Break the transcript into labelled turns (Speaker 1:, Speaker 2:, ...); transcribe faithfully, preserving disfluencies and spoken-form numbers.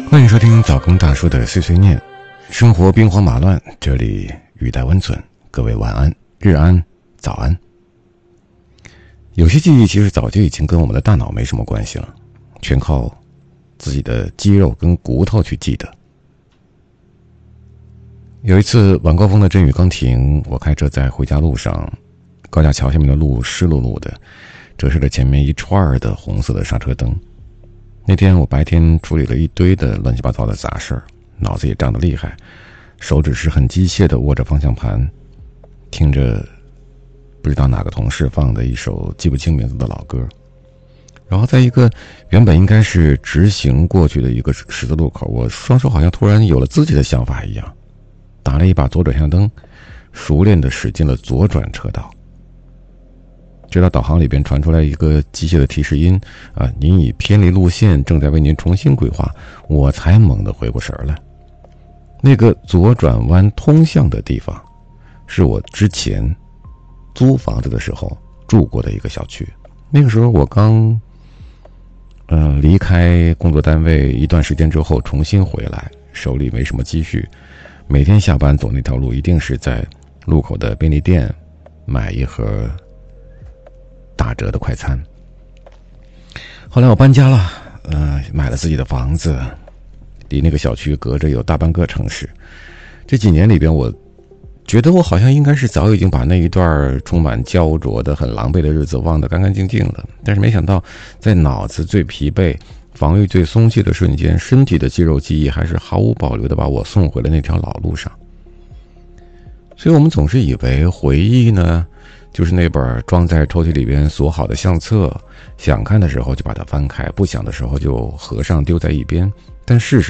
Speaker 1: 欢迎收听早更大叔的碎碎念。生活兵荒马乱，这里语带温存，各位晚安、日安、早安。有些记忆其实早就已经跟我们的大脑没什么关系了，全靠自己的肌肉跟骨头去记得。有一次晚高峰的阵雨刚停，我开车在回家路上，高架桥下面的路湿漉漉的，折射着前面一串的红色的刹车灯。那天我白天处理了一堆的乱七八糟的杂事儿，脑子也胀得厉害，手指是很机械地握着方向盘，听着不知道哪个同事放的一首记不清名字的老歌。然后在一个原本应该是直行过去的一个十字路口，我双手好像突然有了自己的想法一样，打了一把左转向灯，熟练地驶进了左转车道。直到导航里边传出来一个机械的提示音啊，您已偏离路线，正在为您重新规划，我才猛地回过神来。那个左转弯通向的地方是我之前租房子的时候住过的一个小区。那个时候我刚呃离开工作单位一段时间之后重新回来，手里没什么积蓄，每天下班走那条路一定是在路口的便利店买一盒打折的快餐。后来我搬家了，呃，买了自己的房子，离那个小区隔着有大半个城市。这几年里边，我觉得我好像应该是早已经把那一段充满焦灼的很狼狈的日子忘得干干净净了，但是没想到在脑子最疲惫、防御最松懈的瞬间，身体的肌肉记忆还是毫无保留地把我送回了那条老路上。所以我们总是以为回忆呢就是那本装在抽屉里边锁好的相册，想看的时候就把它翻开，不想的时候就合上丢在一边。但事实